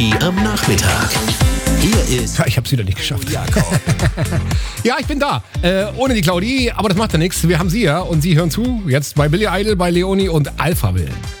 Am Nachmittag. Hier ist... Ja, ich hab's wieder nicht geschafft. Jakob. Ja, ich bin da. Ohne die Claudie, aber das macht ja nichts. Wir haben sie ja und sie hören zu. Jetzt bei Billy Idol, bei Leonie und Alphaville.